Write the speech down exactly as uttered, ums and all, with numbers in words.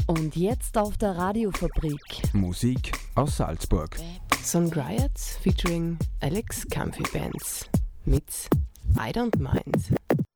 Und jetzt auf der Radiofabrik. Musik aus Salzburg. Sun Griots featuring Alex Comfy Bands mit I Don't Mind.